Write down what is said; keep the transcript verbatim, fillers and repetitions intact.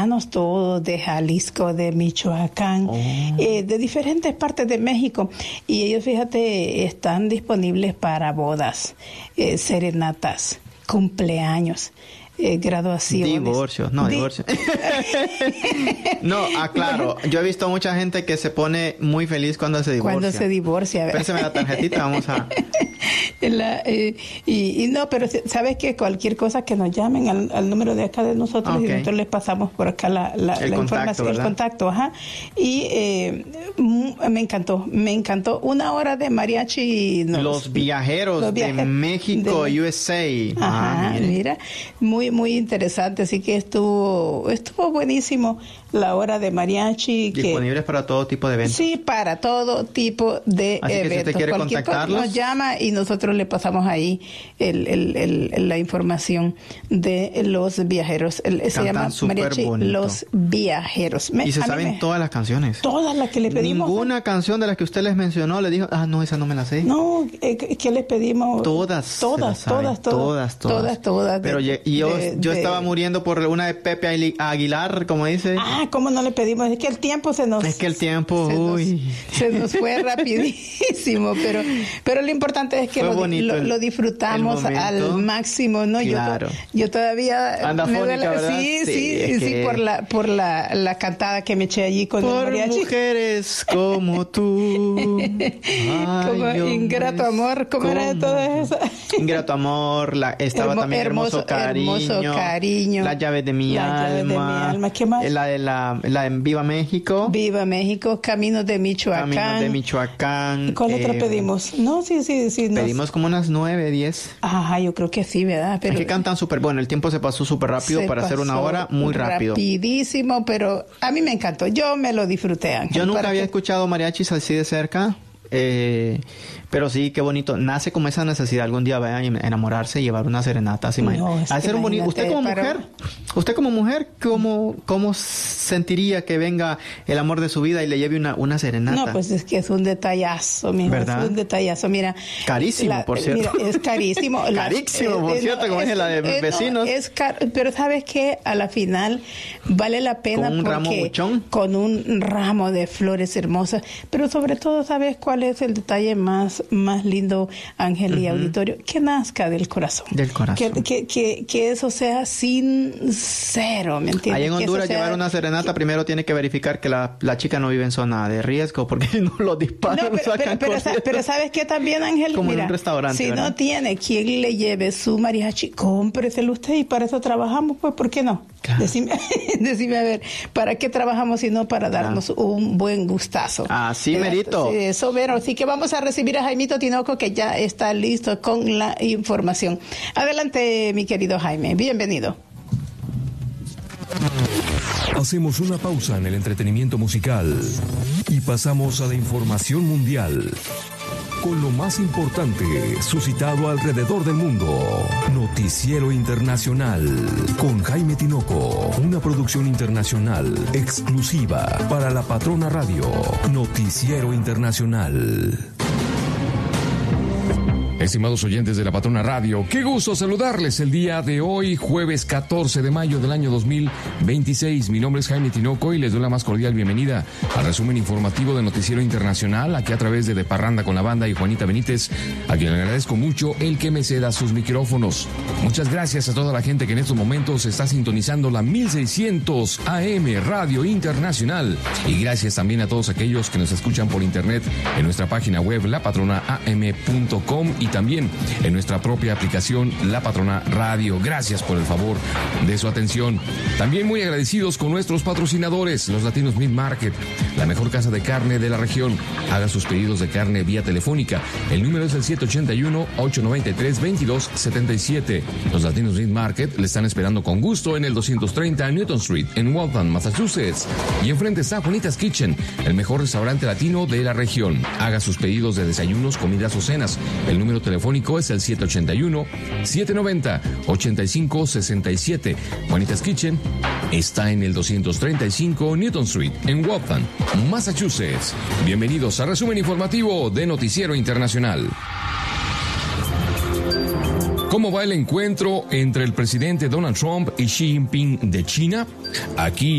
paisanos todos de Jalisco, de Michoacán, oh. eh, de diferentes partes de México. Y ellos, fíjate, están disponibles para bodas, eh, serenatas, cumpleaños. Eh, graduaciones. Divorcio, no, Di- divorcio. No, aclaro, yo he visto mucha gente que se pone muy feliz cuando se divorcia. Cuando se divorcia. Pésame la tarjetita, vamos a... La, eh, y, y no, pero sabes que cualquier cosa que nos llamen al, al número de acá de nosotros, okay. Y nosotros les pasamos por acá la, la, el la contacto, información, ¿verdad? El contacto, ajá. Y eh, me encantó, me encantó una hora de mariachi. Nos, los viajeros los viaje- de México, de, U S A. Ajá, ah, mira, muy muy interesante, así que estuvo estuvo buenísimo la hora de mariachi. Disponibles que, para todo tipo de eventos. Sí, para todo tipo de así eventos. Que si usted quiere cualquier contactarlos, cosa nos llama y nosotros le pasamos ahí el, el, el, la información de los viajeros. El, se llama mariachi bonito. Los Viajeros. Me, y se saben me, todas las canciones. Todas las que le pedimos. Ninguna canción de las que usted les mencionó le dijo, ah, no, esa no me la sé. No, eh, ¿qué les pedimos? Todas. Todas, todas, todas, todas, todas. Todas, todas. Pero de, y yo, de, yo de, estaba muriendo por una de Pepe Aguilar, como dice. Ah, ¿cómo no le pedimos? Es que el tiempo se nos... Es que el tiempo, se uy. Nos, se nos fue rapidísimo, pero pero lo importante es que lo, lo, el, lo disfrutamos al máximo, ¿no? Claro. Yo, yo todavía... Anda me fónica, duele, ¿verdad? Sí, sí, sí, sí, que... por la por la, la cantada que me eché allí con por el mariachi. Mujeres como tú. Ay, como Ingrato Amor, ¿cómo era de todas esas? Ingrato Amor, la, estaba Hermo, también hermoso, hermoso Cariño. Hermoso Cariño. La llave de mi la alma. Llave de mi alma. ¿Qué más? La de la, la de Viva México. Viva México, Caminos de Michoacán. Caminos de Michoacán. ¿Cuál eh, otra pedimos? No, sí, sí, sí. Pedimos nos... como unas nueve, diez. Ajá, yo creo que sí, ¿verdad? Pero es que cantan súper bueno. El tiempo se pasó súper rápido para hacer una hora muy rápido. Rapidísimo, pero a mí me encantó. Yo me lo disfruté, Ángel. Yo nunca había que... escuchado mariachis así de cerca. Eh, pero sí, qué bonito. Nace como esa necesidad algún día vayan a enamorarse y llevar una serenata. ¿Se imagina? No, es a ser un bonito. Usted como para... mujer, usted como mujer, ¿cómo, cómo sentiría que venga el amor de su vida y le lleve una, una serenata? No, pues es que es un detallazo, mijo. ¿verdad? Es un detallazo, mira. Carísimo, la, por cierto. Mira, es carísimo. Carísimo, la, por eh, cierto, no, como es, es la de eh, vecinos. No, es caro, pero ¿sabes qué? A la final vale la pena con un porque ramo buchón. Con un ramo de flores hermosas. Pero sobre todo, ¿sabes cuál es el detalle más, más lindo, Ángel y uh-huh. auditorio? Que nazca del corazón. Del corazón. Que, que, que, que eso sea sincero, ¿me entiendes? Ahí en Honduras sea... llevar una serenata primero tiene que verificar que la, la chica no vive en zona de riesgo porque no lo disparan. No, pero, pero, pero, pero, pero ¿sabes qué también, Ángel? Como Mira, en un restaurante, si ¿verdad? no tiene quien le lleve su mariachi, cómpreselo usted y para eso trabajamos, pues, ¿por qué no? Claro. Decime, decime a ver, ¿para qué trabajamos si no para darnos claro. un buen gustazo? Así ah, merito. Sí, eso, bueno, así que vamos a recibir a Jaimito Tinoco, que ya está listo con la información. Adelante, mi querido Jaime, bienvenido. Hacemos una pausa en el entretenimiento musical y pasamos a la información mundial. Con lo más importante suscitado alrededor del mundo. Noticiero Internacional con Jaime Tinoco. Una producción internacional exclusiva para La Patrona Radio. Noticiero Internacional. Estimados oyentes de La Patrona Radio, qué gusto saludarles el día de hoy, jueves catorce de mayo del año dos mil veintiséis. Mi nombre es Jaime Tinoco y les doy la más cordial bienvenida al resumen informativo de Noticiero Internacional, aquí a través de De Parranda con la Banda y Juanita Benítez, a quien le agradezco mucho el que me ceda sus micrófonos. Muchas gracias a toda la gente que en estos momentos está sintonizando la mil seiscientos A M Radio Internacional, y gracias también a todos aquellos que nos escuchan por internet en nuestra página web la patrona a m punto com y también en nuestra propia aplicación La Patrona Radio. Gracias por el favor de su atención. También muy agradecidos con nuestros patrocinadores, los Latinos Meat Market, la mejor casa de carne de la región. Haga sus pedidos de carne vía telefónica. El número es el siete ocho uno, ocho nueve tres, dos dos siete siete. Los Latinos Meat Market le están esperando con gusto en el doscientos treinta Newton Street, en Waltham, Massachusetts. Y enfrente está Juanita's Kitchen, el mejor restaurante latino de la región. Haga sus pedidos de desayunos, comidas o cenas. El número telefónico es el siete ocho uno, siete nueve cero, ocho cinco seis siete. Juanita's Kitchen está en el doscientos treinta y cinco Newton Street, en Waltham, Massachusetts. Bienvenidos al resumen informativo de Noticiero Internacional. ¿Cómo va el encuentro entre el presidente Donald Trump y Xi Jinping de China? Aquí